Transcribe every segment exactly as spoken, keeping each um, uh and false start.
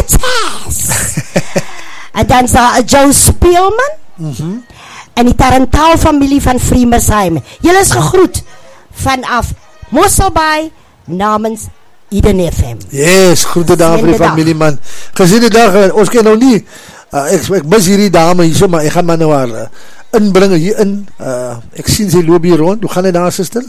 Bitches. En dan is daar Joe Spielman. Mm-hmm. En die Tarantaal familie van Friemersheim. Julle is gegroet vanaf Mosselbaai namens Eden F M. Yes, groete daar vir die familie man. Gesiene dag, ons kan nou nie, uh, ek, ek mis hierdie dame hier so, maar ek gaan maar nou haar uh, inbring hierin. Uh, ek sien sy loop hier rond. Hoe gaan dit daar, sister?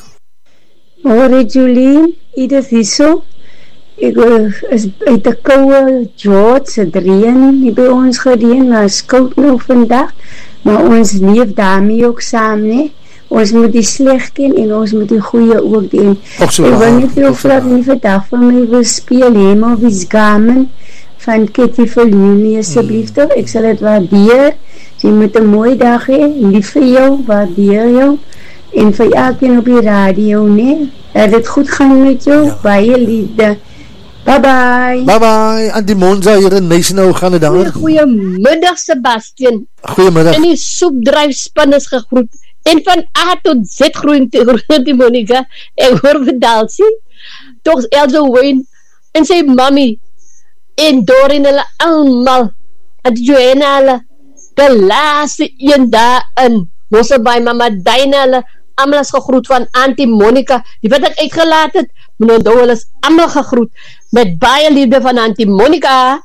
Hoi Jolien, Edith hierso. Ek is uit die kouwe George, het reën nie by ons gedeen, maar is koud nog vandag, maar ons leef daarmee ook saam, nie? Ons moet die sleg ken en ons moet die goeie ook doen. So ek wil nie veel vlak nie vandag van my wil speel, Hemel Wie's Gamen van Kitty Verloenie, asseblief toch, ek sal het waardeer, so jy moet een mooi dag hee, lief vir jou, waardeer jou, en vir elkeen op die radio, nie? Dat het goed gaan met jou, ja. Baie liefde. Bye bye. Bye bye. Antie Monza hier in Nijsnau, gaan het daar? Goeiemiddag Sebastian. Goeiemiddag. En die soepdruifspan is gegroet. En van A tot Z groeien die Monica. Ek hoor Vidalsie. Toch Elsa Wayne en sy mami. En Doreen hulle allemaal. En Joanna hulle. De laaste een daar in Mosselbaai, mama Diana hulle. Allemaal is gegroet van Auntie Monica. Die wat ek uitgelaat het. Meneer Douwel is allemaal gegroet. Met baie liefde van Auntie Monica.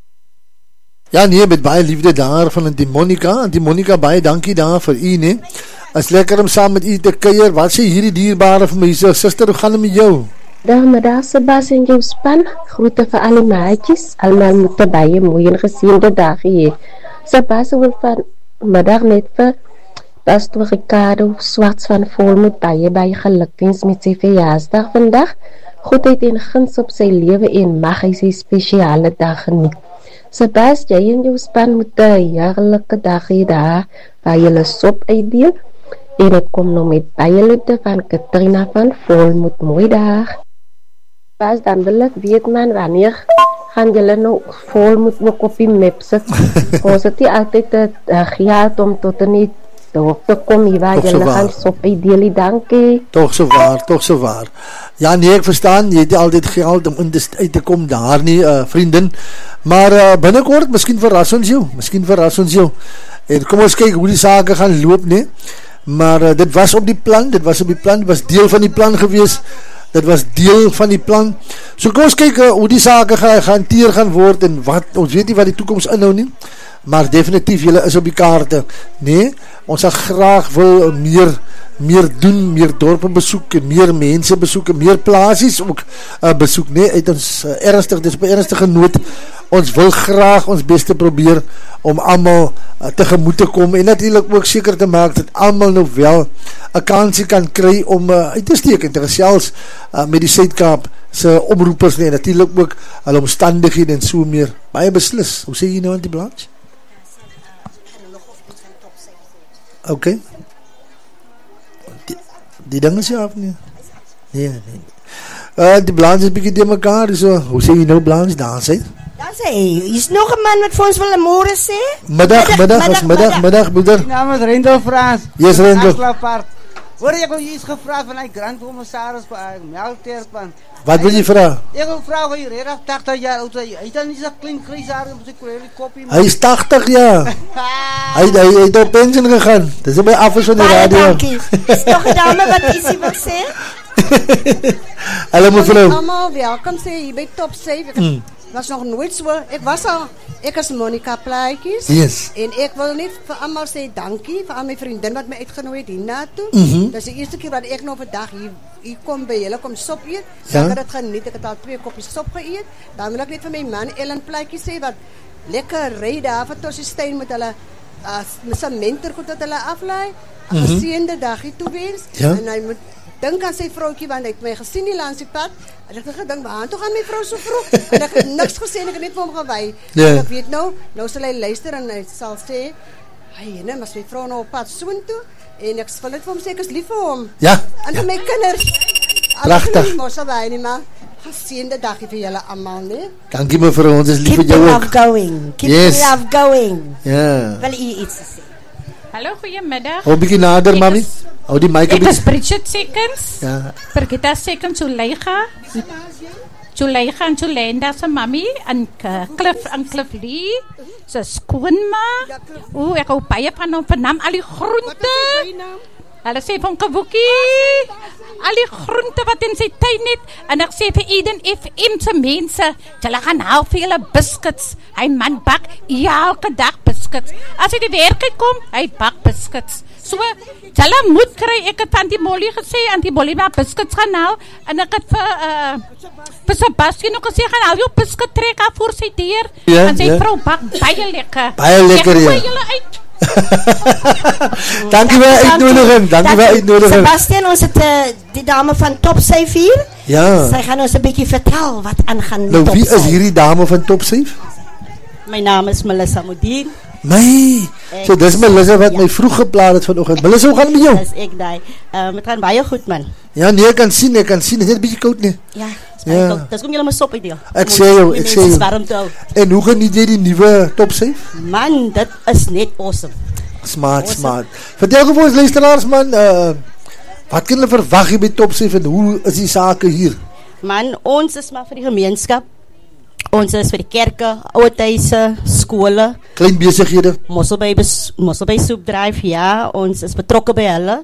Ja nee, met baie liefde daar van Auntie Monica. Auntie Monica, baie dankie daar vir u, nee. Is lekker om saam met u te kuier. Wat sê hierdie dierbare vir my, so, sister, hoe gaan het met jou? Dag, middag, Sebas en jou span. Groete vir alle maatjes. Allemaal moet een baie mooie en geseende dag hee. Sebas wil van middag net vir Pastor Ricardo Swarts van Volmoed baie baie gelukwens met sy verjaarsdag vandag. Goedheid en guns op sy lewe en mag hy sy spesiale dag geniet. Sebas, jy en jou span moet een jaarlijke dag hee daar, waar jylle sop uitdeel, en ek kom nou met baie liefde van Katrina van Volmoed. Mooi dag. Sebas, dan wil ek weet man, wanneer gaan jylle nou Volmoed ook op die map sit? Ons het nie altyd het geld om tot en nie dorp te kom, hier waar jylle gaan sop uitdeel, dankie. Toch so waar, toch so waar. Ja nee, ek verstaan, jy het nie altyd geld om in te, uit te kom daar nie, uh, vriendin, maar uh, binnenkort, miskien verras ons jou, miskien verras ons jou, en kom ons kyk hoe die sake gaan loop, nie, maar uh, dit was op die plan, dit was op die plan, dit was deel van die plan gewees, dit was deel van die plan, so kom ons kyk uh, hoe die sake gaan, gaan teer gaan word, en wat, ons weet nie wat die toekomst inhou nie, maar definitief, jylle is op die kaarte, nee, ons sal graag wil meer, meer doen, meer dorpe besoek, meer mense besoek, meer plaasies ook uh, besoek, nee, uit ons uh, ernstig, dit is op een ernstige noot, ons wil graag ons beste probeer, om allemaal uh, tegemoet te kom, en natuurlijk ook seker te maak, dat allemaal nou wel, een kansie kan kry, om uh, uit te steek, en te gesels, uh, met die Suidkaap, sy omroepers, nee, natuurlijk ook, hulle omstandighede en so meer, baie beslis, hoe sê jy nou aan die Blanche? Oké. Okay. Die, die ding is jy af nie? Nee, nee. Uh, die Blanche is bykie die mekaar, so, hoe sê jy nou Blanche, daar sê? Daar sê, jy is nog een man wat vir ons wil een moore sê? Middag, middag, middag, middag, middag, broeder. Die naam is Rendel Frans. Yes, Rendel. Hoor ek wil iets gevraag van die Grand Commissaris van Melteerpan. Wat wil jy vraag? Ek wil vraag van jy reddag tachtig jaar oud, hy het dan nie so klink kries haar op sy koppie. Hy is tachtig jaar. hy, hy, hy het op pension gegaan. Dit is by afwas van die Baie radio. dankie. Is nog een dame wat isie wil sê? Hallo mevrou. Allemaal welkom sê hier by Top Safe. Ek mm. was nog nooit so, ek was al, ek is Monica Plaatjes. Yes. En ek wil net vir allemaal sê dankie, vir al my vriendin wat my uitgenooi het hiernaartoe. Mm -hmm. Dat is die eerste keer wat ek nou vandag hier, hier kom by julle, kom sop eet. Ja. Ek het het geniet, ek het al twee kopjes sop geëet. Dan wil ek net vir my man Ellen Plaatjes sê, wat lekker ry daar van Tossiestein met hulle, uh, met sy mentorgoed dat hulle aflaai. Een mm -hmm. geseende dag hier toe wens. Ja. En hy moet dink aan sy vrouwtjie, want hy het my gesien die langs die pad, en ek het gedink, waar toe gaan my vrou so vroeg? En ek het niks gesê, en ek het net vir hom gewaai. Ja. En ek weet nou, nou sal hy luister, en hy sal sê, hey, nee, maar my vrou nou op pad soen toe, en ek wil dit vir hom sê, ek is lief vir hom. Ja. En vir my kinders. Prachtig. Alles nie mos alweer nie, maar geseende dagie vir julle allemaal, nee? Dankie mevrou, ons is lief vir Keep jou the ook. love going. Keep Yes. the love going. Ja. Wil jy iets sê? Hallo, goeiemiddag. Hou bykie nader, mami. Hou die mic Ek een is Bridget Sekens. Ja. Perkita Sekens, Oleiga. Juleika en Julenda se mami en uh, Cliff en Cliff Lee se skoonma. O, ek hou baie van hom vernam al die groente. Hulle sê van Kavukie, al die groente wat in sy tuin het, en ek sê vir Eden F M se mense, hulle gaan haal vir julle biscuits. Hy man bak elke dag biscuits. As hy die werk uitkom, hy bak biscuits. So, hulle moet kry, ek het aan die Molly gesê, aan die Molly maar biscuits gaan haal, en ek het vir, uh, vir Sebastian ook gesê, gaan haal jou biscuit trek af voor sy deur, ja, en sy ja. vrou bak baie lekker. Baie lekker, ek ja. gooi julle uit. Dankie vir uitnodiging, dankie vir uitnodiging. Sebastian, ons het uh, die dame van Topsafe hier. Ja. Sy gaan ons 'n bietjie vertel wat aangaan met Nou, wie Topsafe. is hierdie dame van Topsafe? My naam is Melissa Modine. My, so dis Melissa wat ja. my vroeg geplaat het vanoggend. Melissa, hoe gaan het met jou? Dis ek daai. Ehm, het gaan baie goed man. Ja, nee, ek kan sien, ek kan sien, het net 'n bietjie koud nie. Ja, dis baie Ja. goed. Dis kom julle my sop uitdeel. Ek sê jou, ek sê jou. Warm toe. En hoe geniet jy die nuwe Topsafe? Man, dit is net awesome. Smart, Awesome. smart. Vertel gou vir ons luisteraars man, uh, wat kan hulle verwag hier by Topsafe en hoe is die sake hier? Man, ons is maar vir die gemeenskap. Ons is vir die kerke, ouerhuise, skole, Klein besighede. Mosselby bes- Mosselby soepdryf, ja, ons is betrokke by hulle.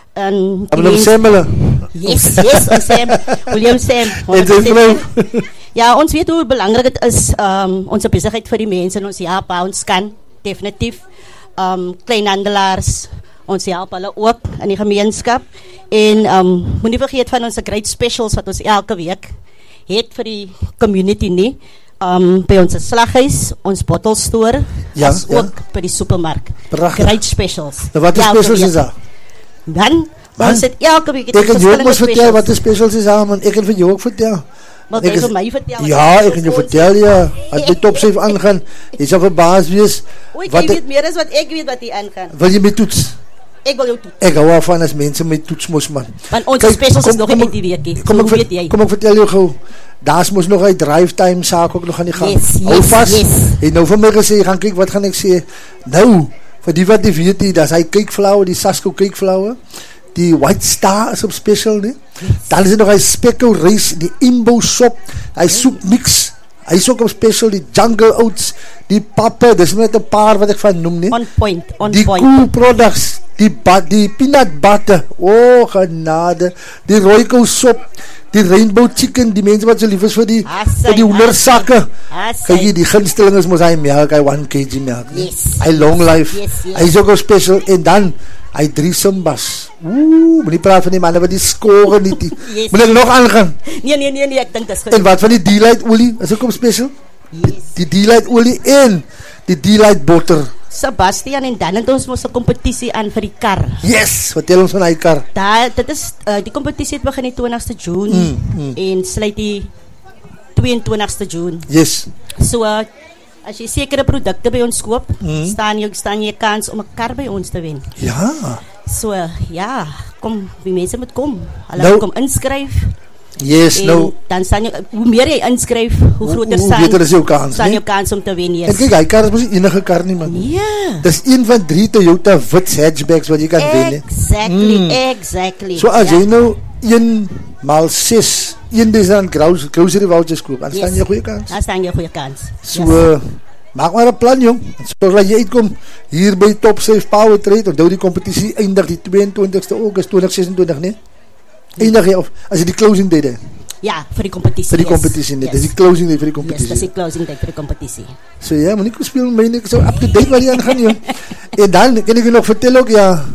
En die Hulle mens- sê hulle. Yes, yes, ons Sam, William Sam. En sy vrou. Ja, ons weet hoe belangrik het is, um, onze besigheid vir die mense, en ons help, ons kan, definitief, um, kleinhandelaars, ons help hulle ook in die gemeenskap, en um, moet nie vergeet van onze great specials, wat ons elke week het vir die community nie, um, by ons slaghuis, ons bottle store, Ja, as ja. ook by die supermarkt. Prachtig. Great specials. Nou, wat is Elke specials week. is dat? Dan, Man, ons het elke week het Ek kan jou ook verskillende mos vertel specials. wat die specials is aan, man. Ek kan vir jou ook vertel. Wat Ek jy is- vir my vertel, wat Ja, die ek kan jou specials vertel, ja. Wat by Topsafe aangaan, jy sal verbaas wees. Oei, Wat jy ek- weet meer as wat ek weet wat hier aangaan. Wil jy my toets? Ek wil jou toe. Ek hou daarvan as mense my toets mos, man. Want ons Kyk, specials kom- is nog kom nie ek- uit die weekie. Kom So ek, ver- weet jy. kom ek vertel jou gauw, daar is mos nog een drive-time saak ook nog aan die gang. Yes, Hou yes, vast, yes. hy nou vir my gesê, gaan kyk, wat gaan ek sê, nou, vir die wat die weet die, dat is hy cakeflower, die Sasko cakeflower, die White Star is op special, nie? Dan is er nog hy spekko rice, die Imbo sop, hy soep mix, hy is ook op special, die Jungle Oats, die pappe, dis net een paar wat ek van noem, nie? On point, on Die point. cool products, die, ba die peanut butter, oh genade, die rooikou sop, die rainbow chicken, die mense wat so lief is vir die, Assai, vir die hoendersakke, Assai. kyk hier, die gunsteling is mos hy melk, hy one kilogram melk, nie? Yes. Hy long life, Yes, yes. hy is ook al special, en dan, hy drie simbas, oeh, moet nie praat van die manne wat die skoren nie, die, Yes. moet ek nog aangaan, Nee, nee, nee, nee, ek dink dis goed. en wat van die D-Light olie, is ook op special, Yes. die D-Light olie en die D-Light butter, Sebastian, en dan het ons mos 'n kompetisie aan vir die kar. yes, vertel ons van hy kar, Daar, dit is, uh, die kompetisie het begin die twintigste June, Mm, mm. en sluit die tweeëntwintigste June. yes, So, uh, as jy sekere produkte by ons koop, Mm. staan jy, staan jy kans om 'n kar by ons te wen. ja, So, uh, ja, kom, die mense moet kom. Hulle Nou- moet kom inskryf. yes, En nou, dan staan jy, hoe meer jy inskryf, hoe groter hoe staan, beter is jou kans, staan nie? jou kans om te wen. En Yes. kyk, hy kar is mos nie enige kar nie, man. Ja, Dis een van drie Toyota Wits hatchbacks wat jy kan wen, nie? exactly, Mm. exactly. So as ja. jy nou een maal ses, een duisend rand grocery vouchers koop, dan staan Yes. jy 'n goeie kans. Dan staan jy 'n goeie kans. So, Yes. uh, maak maar 'n plan, jong. So dat jy uitkom hier by Topsafe Power Trade, onthou die kompetisie eindig die tweeëntwintigste Augustus twintig sesentwintig, nee? Eindig jy, of as jy die closing date, hè? Ja, vir die kompetisie. Vir die yes. kompetisie, nee, Yes. dis die closing date vir die Yes, dis kompetisie. die closing date vir die kompetisie. So ja, maar nie kom speel met my, ek is so up to date wat die aangaan, joh. En dan kan ek jou nog vertel ook, ja,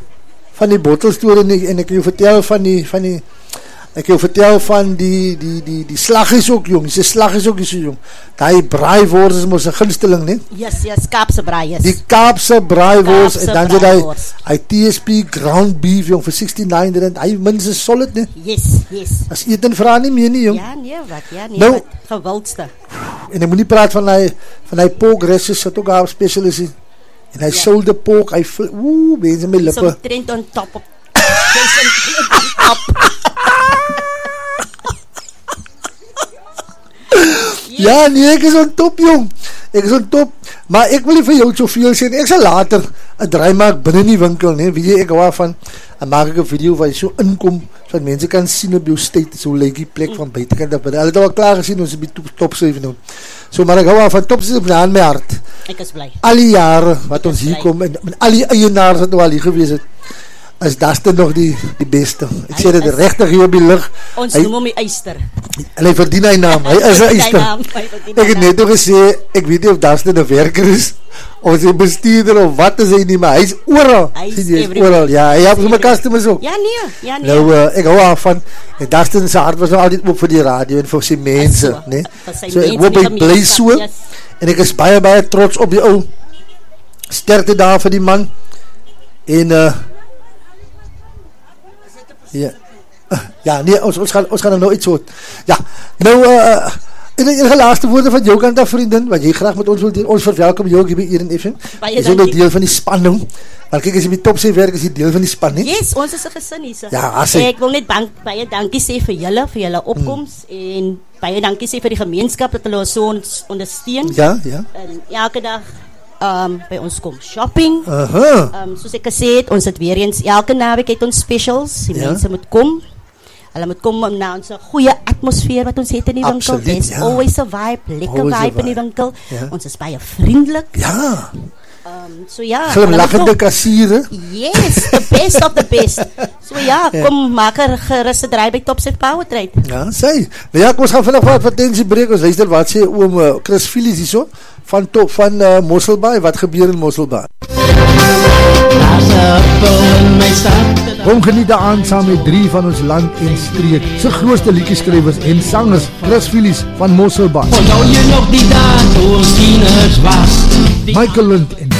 van die bottelstory, en, en ek kan jou vertel van die, van die, ek kan jou vertel van die, die, die, die slag is ook, jong, die slag is ook, is, jong. Die braaivors is mos een gunsteling, ne? Yes, yes, Kaapse braai, yes. Die Kaapse braaivors, en Kaapse dan sê die, braaivors. hy T S P ground beef, jong, vir sixty-nine rand, hy minstens solid, ne? Yes, yes. As eten vraag nie meer nie, jong. Ja, nee, wat, ja, nee, Nou- wat, gewildste. En ek moet nie praat van die, van die pork restes, wat ook daar special is, en hy Ja. solde pork, hy, vl- oeh, mense my lippe. Some trend on top op. There's some trend on top. Ja, nee, ek is on top, jong. Ek is on top. Maar ek wil nie vir jou soveel sê, ek sal later een draai maak binnen die winkel, nee. Weet jy, ek hou van, en maak ek een video waar jy so inkom, so dat mense kan sien op jou state, so lyk die plek van buitenkant af. Hulle het al klaar gesien, ons het die top zeven doen. So, maar ek hou van top zeven aan my hart. Ek is blij. Al die jare wat ons hier kom, en, en al die eienaars wat nou al hier gewees het, is Dustin nog die, die beste. Ek hy sê dit rechtig hier op die lucht. Ons hy, noem hom die eister. En hy verdien hy naam. Hy is een eister. Ek het net nog gesê, ek weet nie of Dustin een werker is, of sy bestuurder, of wat is hy nie, maar hy is ooral. Hy is, hy is ooral. Ja, hy heeft my customers ook. Ja, nee. Ja, nee. Nou, uh, ek hou af van, en Dustin sy hart was nou altijd op vir die radio, en vir sy mense. So, nee? so ek hoop hy bly so, yes. En ek is baie, baie trots op die ou. Sterkte daar vir die man. En, uh, Ja, ja, nee, ons, ons, gaan, ons gaan nou iets hoort. Ja, nou, uh, in die laatste woorde van jou kant af, vriendin, wat jy graag met ons wil deel, ons verwelkom jou hier by Eden F M. Is ook nou deel van die spanning. Want kijk, as jy met top sê werk, is die deel van die spanning. Yes, ons is een gesin hier. Ja, as ek. Ek wil net bank, baie dankie sê vir julle, vir julle opkomst, hmm. en baie dankie sê vir die gemeenskap, dat hulle so ons ondersteun. Ja, ja. En elke dag, Um, by ons kom shopping. Uh-huh. um, soos ek gesê het, ons het weer eens elke naweek het ons specials, die ja. mense moet kom, hulle moet kom na ons goeie atmosfeer wat ons het in die winkel. Absoluut, There's ja. always a vibe, lekker vibe, vibe in die winkel, ja. ons is baie vriendelik. Ja. Um, so ja. Glimlachende kassiere. Yes, the best of the best. So ja, kom ja. maak er geruste draai by Top Set Power Trade. Ja, sê. Nou ja, kom ons gaan vinnig wat advertentie breek, ons luister wat sê oom uh, Chris Phillies hier so, van, top, van uh, Mosselbaai, wat gebeur in Mosselbaai? Kom geniet de aand saam met drie van ons land en streek, sy grootste liedjeskrywers en sangers, Chris Phillies van Mosselbaai. Onthou jy nog die dag toe ons tieners was? Michael Lund en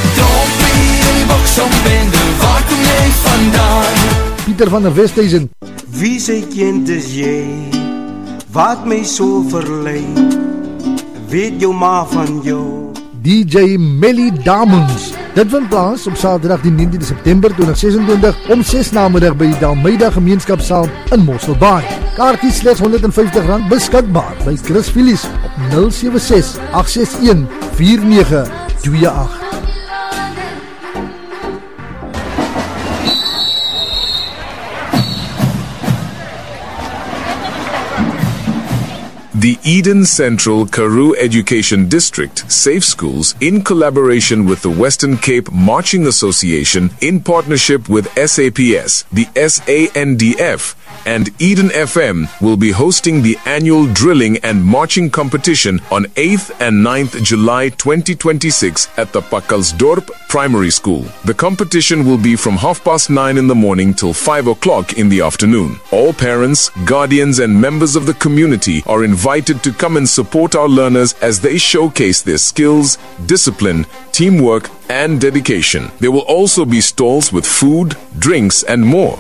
Pieter van der Westhuizen. Wie sy kind is jy, wat my so verlei, weet jou ma van jou. D J Melly Diamonds. Dit vind plaas op saterdag die negentiende September tweeduisend sesentwintig om ses namiddag by die Dalmeida gemeenskapsaal in Mosselbaai. Kaartjies slegs honderd en vyftig rand beskikbaar by Chris Phillies op nul sewe ses agt ses een vier nege twee agt. The Eden Central Karoo Education District Safe Schools, in collaboration with the Western Cape Marching Association, in partnership with S A P S, the S A N D F, and Eden F M, will be hosting the annual drilling and marching competition on eighth and ninth July twenty twenty-six at the Pakalsdorp Primary School. The competition will be from half past nine in the morning till five o'clock in the afternoon. All parents, guardians, and members of the community are invited to come and support our learners as they showcase their skills, discipline, teamwork, and dedication. There will also be stalls with food, drinks, and more.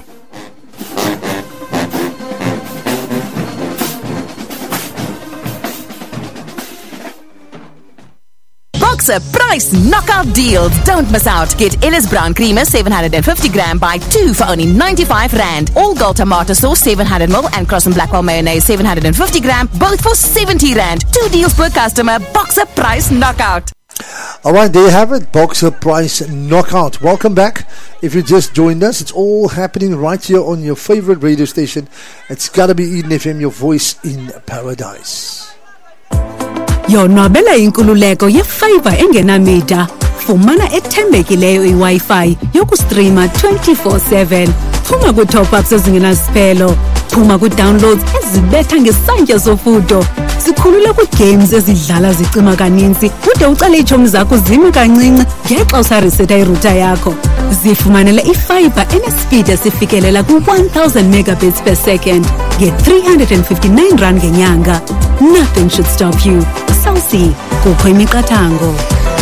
Boxer price knockout deals. Don't miss out. Get Ellis Brown Creamer seven hundred fifty gram buy two for only ninety-five rand. All Gold tomato sauce seven hundred milliliters and Cross and Blackwell mayonnaise seven hundred fifty gram both for seventy rand. Two deals per customer. Boxer price knockout. Alright, there you have it. Boxer price knockout. Welcome back. If you just joined us, it's all happening right here on your favorite radio station. It's gotta be Eden F M, your voice in paradise. Yonwabela inkululeko ye-fiber engenamida. Fumana ethembekileyo i-Wi-Fi yokustreama twenty-four seven. Phuma ku-top-ups ezingenasiphelo. Phuma ku-downloads ezibetha ngesantya sofudo. Sikhulula ku-games ezidlala zicima kaninzi kude ucale iitshomi zakho zime kancinci ngexa usariseta irouter yakho. Zifumanele i-fiber enespeed esifikelela ku-one thousand megabits per second nge-three hundred fifty-nine rand ngenyanga. Nothing should stop you. Salsi, kukho imiqathango.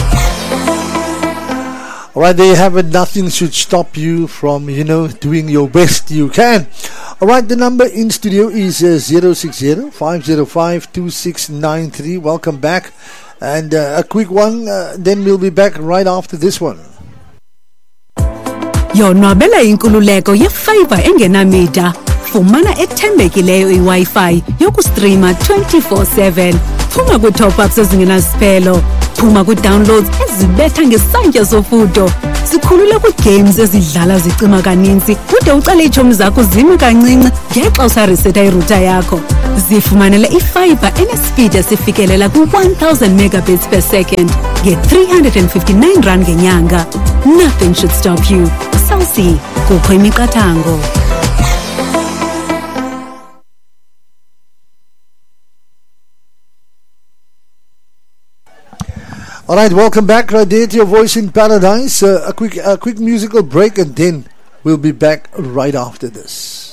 Alright, there you have it. Nothing should stop you from, you know, doing your best you can. Alright, the number in studio is uh, zero six zero, five zero five, two six nine three. Welcome back. And uh, a quick one, uh, then we'll be back right after this one. Yonwabela inkululeko ye-fiber engenamida. Fumana ethembekileyo i-Wi-Fi yokustreama twenty-four seven. phuma ku-top ups ezingenasiphelo, phuma ku-downloads ezibetha ngesantya sofudo, sikhulule ku-games ezidlala zicima kaninzi ude ucale iitshomi zakho zime kancinci ngexa usariseta iruta yakho. Zifumanele ifiber enespeed esifikelela ku-one thousand megabits per second nge-three hundred fifty-nine rand ngenyanga. Nothing should stop you. Cell C, kukho imiqathango. All right, welcome back. Right there to your voice in paradise. Uh, a quick, a quick musical break, and then we'll be back right after this.